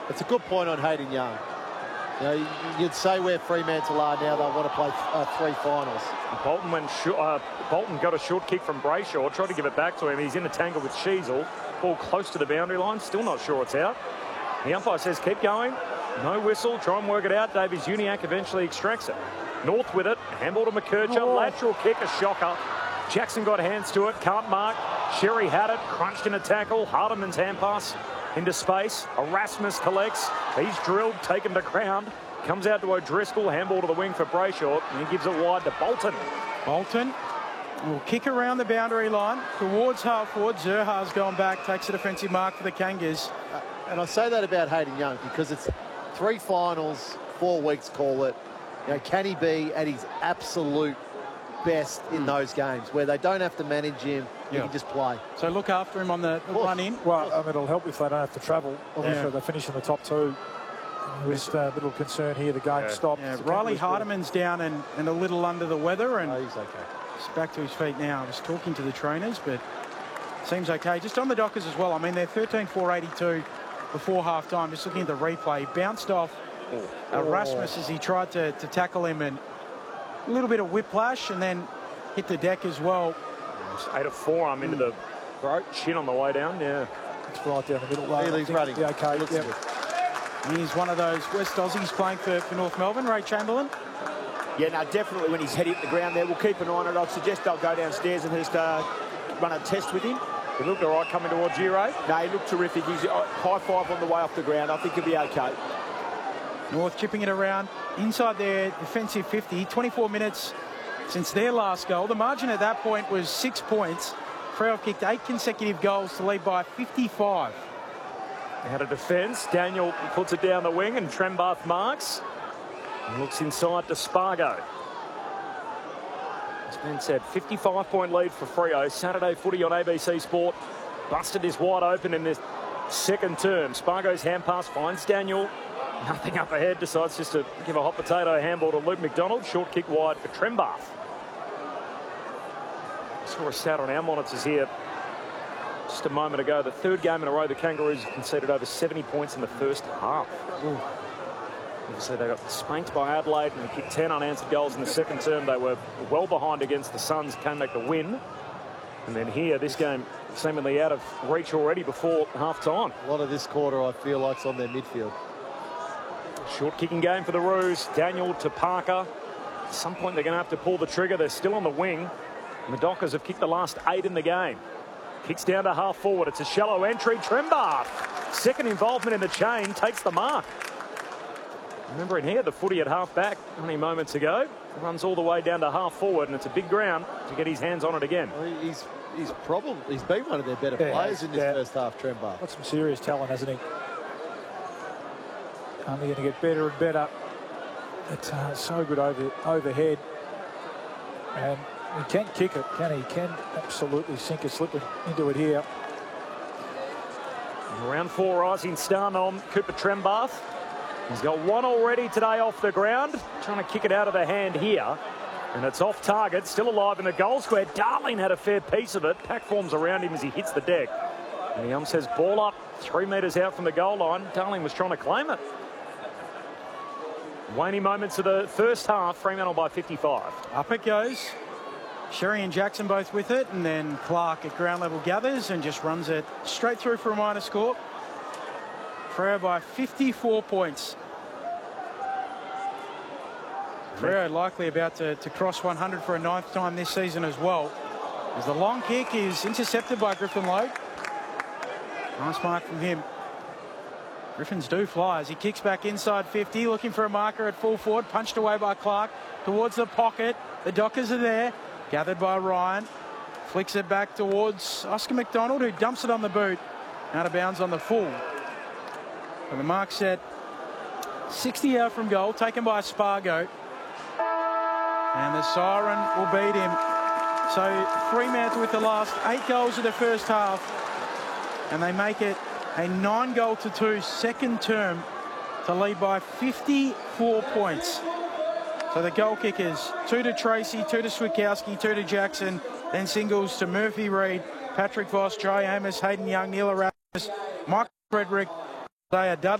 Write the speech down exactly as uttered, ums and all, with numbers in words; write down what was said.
It's a good point on Hayden Young. You know, you'd say where Fremantle are now, they'll want to play uh, three finals. Bolton went uh, Bolton got a short kick from Brayshaw, tried to give it back to him. He's in a tangle with Sheasel. Ball close to the boundary line, still not sure it's out. The umpire says keep going. No whistle, try and work it out. Davies Uniacke eventually extracts it. North with it, handball to McKercher, oh. lateral kick, a shocker. Jackson got hands to it, can't mark. Sherry had it, crunched in a tackle. Hardiman's hand pass into space. Erasmus collects. He's drilled, taken to ground. Comes out to O'Driscoll, handball to the wing for Brayshaw, and he gives it wide to Bolton. Bolton will kick around the boundary line towards half forward. Zerha's going back, takes a defensive mark for the Kangas. Uh, and I say that about Hayden Young because it's three finals, four weeks, call it. You know, can he be at his absolute best in mm. those games where they don't have to manage him, he yeah. can just play? So look after him on the, the run in. Well, I mean, it'll help if they don't have to travel. Obviously, yeah. they finish in the top two. With a uh, little concern here, the game yeah. stopped. Yeah, Riley Hardiman's down and, and a little under the weather, and oh, he's okay. He's back to his feet now. I was talking to the trainers, but seems okay. Just on the Dockers as well. I mean, they're thirteen four eighty-two before half time. Just looking at the replay, bounced off oh. Erasmus as he tried to, to tackle him, and a little bit of whiplash, and then hit the deck as well. Ate a forearm into the throat, chin on the way down. Yeah, it's right down the middle. Right, he's running. Yeah, okay. Looks yep. good. He's one of those West Aussies playing for, for North Melbourne, Ray Chamberlain. Yeah, no, definitely when he's head hit the ground there, we'll keep an eye on it. I'd suggest they'll go downstairs and just uh, run a test with him. He looked all right coming towards you, Ray. No, he looked terrific. He's uh, high five on the way off the ground. I think he'll be okay. North chipping it around inside their defensive fifty. twenty-four minutes since their last goal. The margin at that point was six points. Freo have kicked eight consecutive goals to lead by fifty-five. Out of defence, Daniel puts it down the wing and Trembath marks. And looks inside to Spargo. As Ben said, fifty-five point lead for Freo. Saturday footy on A B C Sport. Busted is wide open in this second term. Spargo's hand pass finds Daniel. Nothing up ahead, decides just to give a hot potato handball to Luke McDonald. Short kick wide for Trembath. Saw a stat on our monitors here just a moment ago. The third game in a row, the Kangaroos conceded over seventy points in the first half. Ooh. Obviously, they got spanked by Adelaide and kicked ten unanswered goals in the second term. They were well behind against the Suns, came back to win. And then here, this game seemingly out of reach already before half-time. A lot of this quarter, I feel like, is on their midfield. Short kicking game for the Roos. Daniel to Parker. At some point, they're going to have to pull the trigger. They're still on the wing. And the Dockers have kicked the last eight in the game. Kicks down to half forward. It's a shallow entry. Trembath, second involvement in the chain, takes the mark. Remembering here, the footy at half back only moments ago. Runs all the way down to half forward, and it's a big ground to get his hands on it again. Well, he's he's probably he's been one of their better yeah, players in this yeah. first half, Trembath. Got some serious talent, hasn't he? Only going to get better and better. It's uh, so good over overhead. And he can kick it, can he? He can absolutely sink a slip into it here. Round four rising star on Cooper Trembath. He's got one already today off the ground. Trying to kick it out of the hand here. And it's off target, still alive in the goal square. Darling had a fair piece of it. Pack forms around him as he hits the deck. And the ump says ball up, three metres out from the goal line. Darling was trying to claim it. Waning moments of the first half, Fremantle by fifty-five. Up it goes. Sherry and Jackson both with it, and then Clark at ground level gathers and just runs it straight through for a minor score. Freo by fifty-four points. Freo likely about to, to cross one hundred for a ninth time this season as well. As the long kick is intercepted by Griffin Logue. Nice mark from him. Griffins do fly as he kicks back inside fifty, looking for a marker at full forward, punched away by Clark towards the pocket. The Dockers are there, gathered by Ryan. Flicks it back towards Oscar McDonald, who dumps it on the boot. Out of bounds on the full. And the mark set sixty out from goal, taken by Spargo. And the siren will beat him. So Fremantle with the last eight goals of the first half. And they make it a nine goal to two second term to lead by fifty-four points. So the goal kickers, two to Tracy, two to Switkowski, two to Jackson, then singles to Murphy Reid, Patrick Voss, Jai Amos, Hayden Young, Neil Erasmus, Michael Frederick, Isaiah Dudley.